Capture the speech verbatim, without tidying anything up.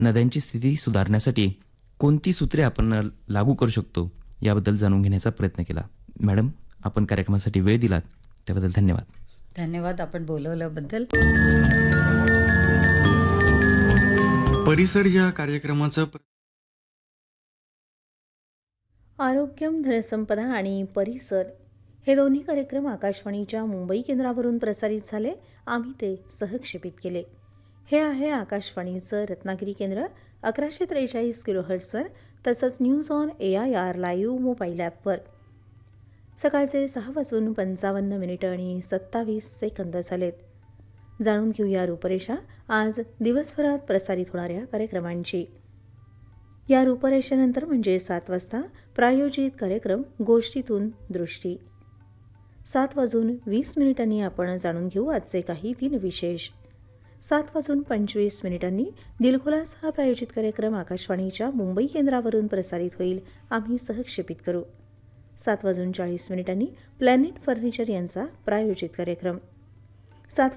नद्यांची स्थिती सुधारण्यासाठी कोणती सूत्रे आपण लागू करू शकतो याबद्दल जाणून घेण्याचा प्रयत्न केला. मॅडम, आपण कार्यक्रमासाठी वेळ दिलात त्याबद्दल धन्यवाद. धन्यवाद आपण बोलवल्याबद्दल. परिसर या कार्यक्रमाचं आरोग्यम, धनसंपदा आणि परिसर हे दोन्ही कार्यक्रम आकाशवाणीच्या मुंबई केंद्रावरून प्रसारित झाले. आम्ही ते सहक्षेपित केले. हे आहे आकाशवाणीचं रत्नागिरी केंद्र अकराशे त्रेचाळीस किलोहर्ट्सवर, तसंच news on A I R live mobile ॲपवर. सकाळचे सहा वाजून पंचावन्न मिनिटं आणि सत्तावीस सेकंद झालेत. जाणून घेऊया रूपरेषा आज दिवसभरात प्रसारित होणाऱ्या कार्यक्रमांची. या रूपरेषेनंतर म्हणजे सात वाजता प्रायोजित कार्यक्रम गोष्टीतून दृष्टी. सात वाजून वीस मिनिटांनी आपण जाणून घेऊ आजचे काही दिनविशेष. सात वाजून पंचवीस मिनिटांनी दिलखुलासा प्रायोजित कार्यक्रम आकाशवाणीच्या मुंबई केंद्रावरून प्रसारित होईल. आम्ही सहक्षेपित करू. सात वाजून चाळीस मिनिटांनी प्लॅनेट फर्निचर यांचा प्रायोजित कार्यक्रम. सात